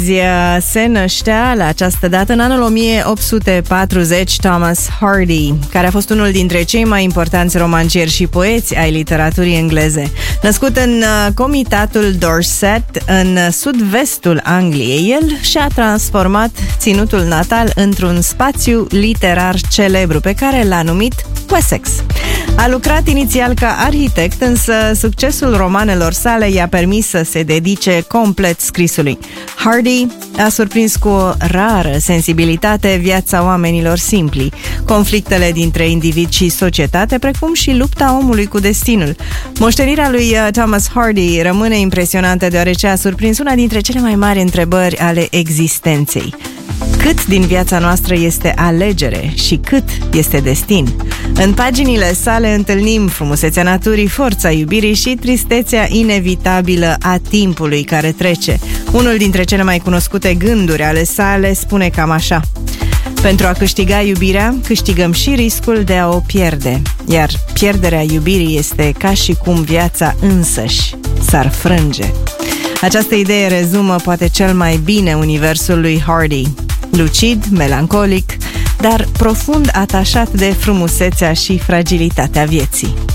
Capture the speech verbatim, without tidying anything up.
Se năștea la această dată în anul o mie opt sute patruzeci Thomas Hardy, care a fost unul dintre cei mai importanți romancieri și poeți ai literaturii engleze. Născut în comitatul Dorset, în sud-vestul Angliei, el și-a transformat ținutul natal într-un spațiu literar celebru pe care l-a numit Wessex. A lucrat inițial ca arhitect, însă succesul romanelor sale i-a permis să se dedice complet scrisului. Hardy a surprins cu o rară sensibilitate viața oamenilor simpli, conflictele dintre individ și societate, precum și lupta omului cu destinul. Moștenirea lui Thomas Hardy rămâne impresionantă deoarece a surprins una dintre cele mai mari întrebări ale existenței. Cât din viața noastră este alegere și cât este destin? În paginile sale întâlnim frumusețea naturii, forța iubirii și tristețea inevitabilă a timpului care trece. Unul dintre cele mai cunoscute gânduri ale sale spune cam așa: pentru a câștiga iubirea, câștigăm și riscul de a o pierde, iar pierderea iubirii este ca și cum viața însăși s-ar frânge. Această idee rezumă poate cel mai bine universul lui Hardy. Lucid, melancolic, dar profund atașat de frumusețea și fragilitatea vieții.